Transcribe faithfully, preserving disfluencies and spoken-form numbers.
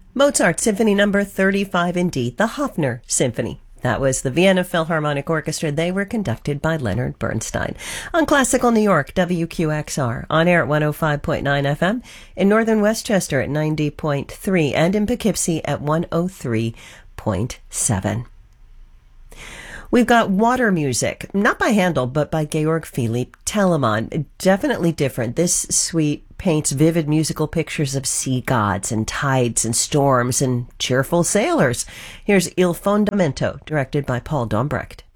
Mozart Symphony Number thirty-five in D, the Hofner Symphony. That was the Vienna Philharmonic Orchestra. They were conducted by Leonard Bernstein. On Classical New York, W Q X R, on air at one oh five point nine F M, in northern Westchester at ninety point three, and in Poughkeepsie at one oh three point seven. We've got water music, not by Handel, but by Georg Philipp Telemann. Definitely different. This suite paints vivid musical pictures of sea gods and tides and storms and cheerful sailors. Here's Il Fondamento, directed by Paul Dombrecht.